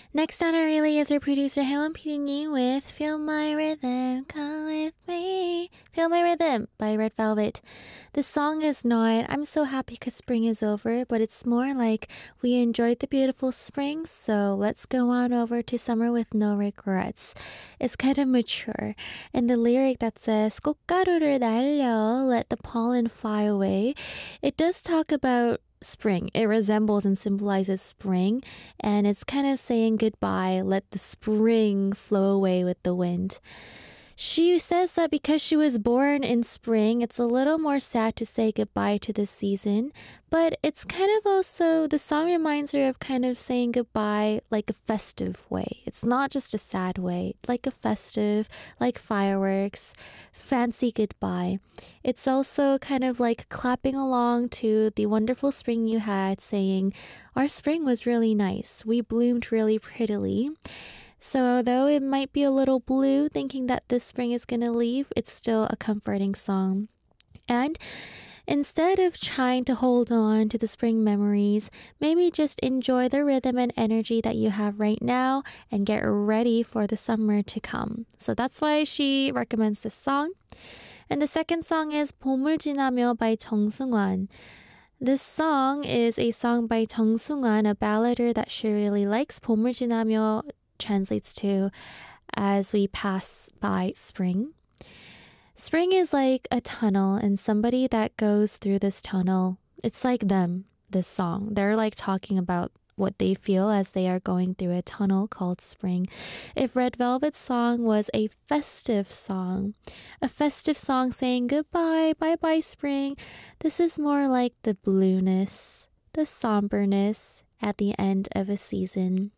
Next on our relay is our producer Helen Pitini with Feel My Rhythm, Come With Me. Feel My Rhythm by Red Velvet. The song is not, I'm so happy because spring is over, but it's more like we enjoyed the beautiful spring, so let's go on over to summer with no regrets. It's kind of mature. And the lyric that says, 꽃가루를 날려, let the pollen fly away, it does talk about spring. It resembles and symbolizes spring, and it's kind of saying goodbye, let the spring flow away with the wind. She says that because she was born in spring, it's a little more sad to say goodbye to this season, but it's kind of also, the song reminds her of kind of saying goodbye like a festive way. It's not just a sad way, like a festive, like fireworks, fancy goodbye. It's also kind of like clapping along to the wonderful spring you had, saying, our spring was really nice. We bloomed really prettily. So although it might be a little blue thinking that this spring is going to leave, it's still a comforting song. And instead of trying to hold on to the spring memories, maybe just enjoy the rhythm and energy that you have right now and get ready for the summer to come. So that's why she recommends this song. And the second song is 봄을 지나며 by 정승환. This song is a song by 정승환, a ballader that she really likes. 봄을 지나며 translates to as we pass by spring. Spring is like a tunnel and somebody that goes through this tunnel, it's like them, this song. They're like talking about what they feel as they are going through a tunnel called spring. If Red Velvet's song was a festive song saying goodbye, bye-bye spring, this is more like the blueness, the somberness at the end of a season.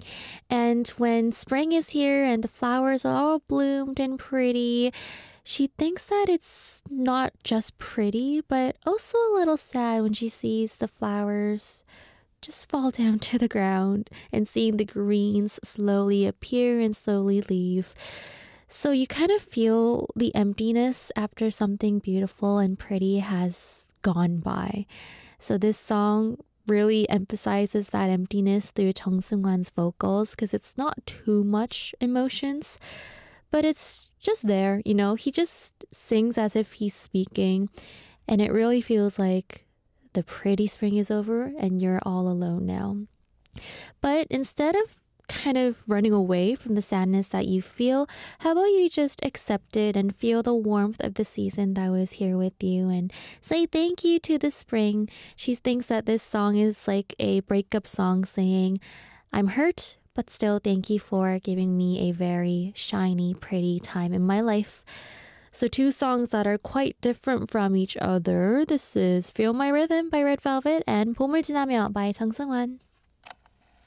And when spring is here and the flowers are all bloomed and pretty, she thinks that it's not just pretty, but also a little sad when she sees the flowers just fall down to the ground and seeing the greens slowly appear and slowly leave. So you kind of feel the emptiness after something beautiful and pretty has gone by. So this song really emphasizes that emptiness through Chung Seung-hwan's vocals because it's not too much emotions, but it's just there, you know? He just sings as if he's speaking, and it really feels like the pretty spring is over and you're all alone now. But instead of kind of running away from the sadness that you feel, how about you just accept it and feel the warmth of the season that was here with you and say thank you to the spring. She thinks that this song is like a breakup song saying, I'm hurt, but still thank you for giving me a very shiny, pretty time in my life. So two songs that are quite different from each other. This is Feel My Rhythm by Red Velvet and 봄을 지나며 by 정승환.